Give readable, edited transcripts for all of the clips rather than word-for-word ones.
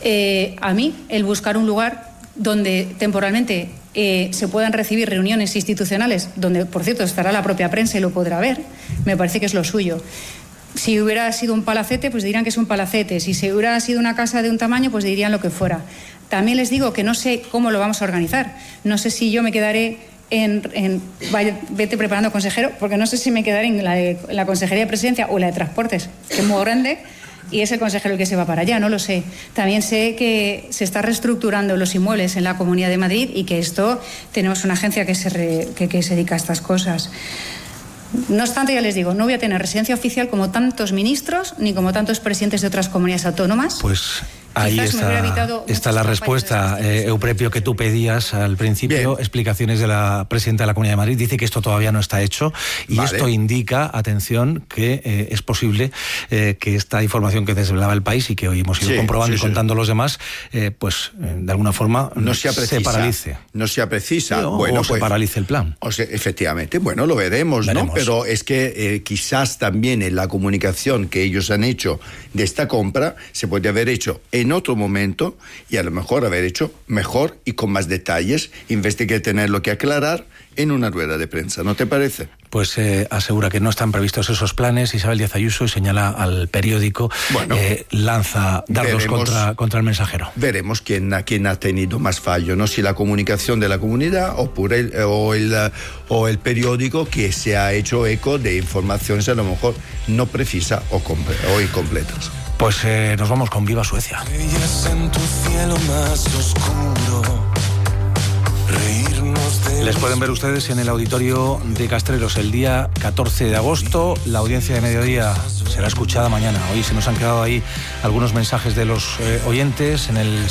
A mí, el buscar un lugar donde temporalmente se puedan recibir reuniones institucionales, donde, por cierto, estará la propia prensa y lo podrá ver, me parece que es lo suyo. Si hubiera sido un palacete, pues dirían que es un palacete. Si se hubiera sido una casa de un tamaño, pues dirían lo que fuera. También les digo que no sé cómo lo vamos a organizar. No sé si yo me quedaré vete preparando, consejero, porque no sé si me quedaré en la Consejería de Presidencia o la de Transportes, que es muy grande, y es el consejero el que se va para allá, no lo sé. También sé que se está reestructurando los inmuebles en la Comunidad de Madrid y que tenemos una agencia que se dedica a estas cosas. No obstante, ya les digo, no voy a tener residencia oficial como tantos ministros ni como tantos presidentes de otras comunidades autónomas. Pues ahí está la respuesta, Euprepio, que tú pedías al principio. Bien. Explicaciones de la presidenta de la Comunidad de Madrid. Dice que esto todavía no está hecho y esto indica, atención, que es posible que esta información que desvelaba el País y que hoy hemos ido comprobando y contando los demás, pues de alguna forma se paralice. No sea precisa. O se paralice el plan. Efectivamente, bueno, lo veremos, ¿no? Pero es que quizás también en la comunicación que ellos han hecho de esta compra se puede haber hecho en otro momento y a lo mejor haber hecho mejor y con más detalles en vez de que tenerlo que aclarar en una rueda de prensa, ¿no te parece? Pues asegura que no están previstos esos planes Isabel Díaz Ayuso y señala al periódico, lanza dardos contra el Mensajero. Veremos quién ha tenido más fallo, ¿no? Si la comunicación de la comunidad o el periódico que se ha hecho eco de informaciones a lo mejor no precisas o incompletas. Pues nos vamos con Viva Suecia. En tu cielo más oscuro. Les pueden ver ustedes en el auditorio de Castreros el día 14 de agosto. La audiencia de mediodía será escuchada mañana. Hoy se nos han quedado ahí algunos mensajes de los oyentes en el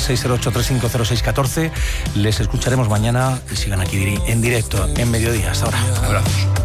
608-350614. Les escucharemos mañana y sigan aquí en directo en mediodía. Hasta ahora. Abrazos.